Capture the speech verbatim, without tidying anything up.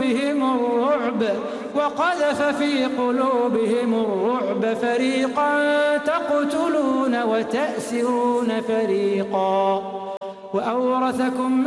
قلوبهم الرعب وقذف في قلوبهم الرعب فريقا تقتلون وتأسرون فريقا وأورثكم